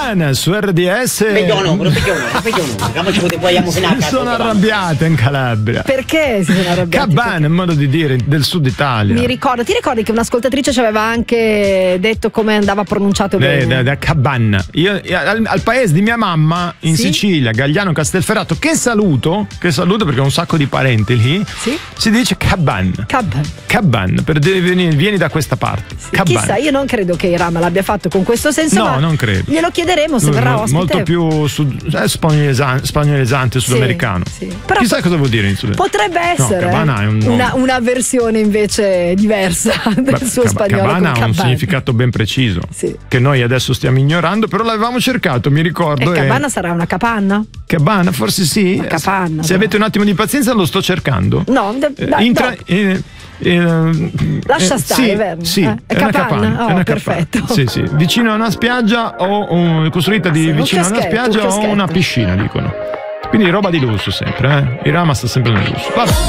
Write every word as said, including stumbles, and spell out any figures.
Cabana su R D S. Peggio un numero, peggio un numero, peggio un numero. Come ci vogliamo fino a casa. Sono arrabbiate in Calabria. Perché si sono arrabbiati? Cabana è un modo di dire del sud Italia. Mi ricordo, ti ricordi che un'ascoltatrice ci aveva anche detto come andava pronunciato bene? Da, da Cabana. Io al, al paese di mia mamma in sì? Sicilia, Gagliano Castelferrato, che saluto, che saluto perché ho un sacco di parenti lì. Sì? Si dice Cabana. Cabana. Cabana, per dire vieni, vieni da questa parte. Sì, Cabana. chissà, io non credo che Irama l'abbia fatto con questo senso. No, ma non credo. Glielo chiederemo se Lui verrà mo- ospite. Molto più sud, eh, spagnolesante, spagnolesante sudamericano. Sì, sì. Però chissà po- cosa vuol dire in sudamericano. Potrebbe essere no, Cabana è un una, una versione invece diversa del Beh, suo Cab- spagnolo. Cabana con ha un Cabana. significato ben preciso, sì. che noi adesso stiamo ignorando, però l'avevamo cercato, mi ricordo. E e... Cabana sarà una capanna? Cabana, forse sì. Una capanna. Se però. avete un attimo di pazienza lo sto cercando. No, d- Eh, da- intra- no. eh, eh, Lascia eh, stare, sì, Verno. sì, Eh, è è una capanna? capanna, Oh, è una perfetto. capanna. Sì, sì, vicino a una spiaggia o o costruita di Sì, un vicino a una chioschetto, spiaggia un o una chioschetto. piscina, dicono. Quindi roba di lusso sempre, eh? Il Rama sta sempre nel lusso. Vabbè.